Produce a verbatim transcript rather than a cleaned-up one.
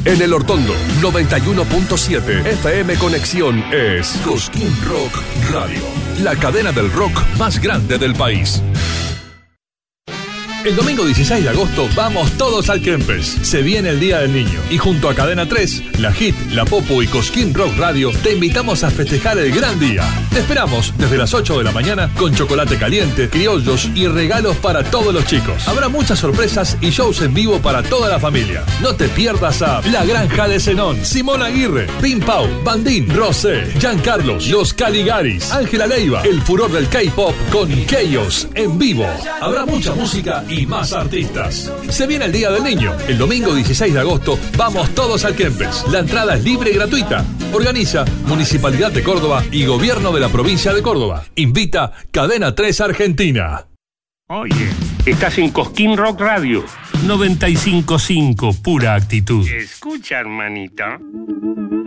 En El Hortondo, noventa y uno punto siete F M Conexión es Cosquín Rock Radio, la cadena del rock más grande del país. El domingo dieciséis de agosto vamos todos al Kempes. Se viene el Día del Niño y junto a Cadena tres, La Hit, La Popo y Cosquín Rock Radio te invitamos a festejar el gran día. Te esperamos desde las ocho de la mañana con chocolate caliente, criollos y regalos para todos los chicos. Habrá muchas sorpresas y shows en vivo para toda la familia. No te pierdas a La Granja de Zenón, Simón Aguirre, Pim Pau, Bandín, Rosé, Giancarlos, Los Caligaris, Ángela Leiva, el furor del K-pop con Chaos en vivo. Habrá mucha música y más artistas. Se viene el Día del Niño. El domingo dieciséis de agosto vamos todos al Kempes. La entrada es libre y gratuita. Organiza Municipalidad de Córdoba y Gobierno de la Provincia de Córdoba. Invita Cadena tres Argentina. Oye, estás en Cosquín Rock Radio noventa y cinco punto cinco, pura actitud. Escucha, hermanita.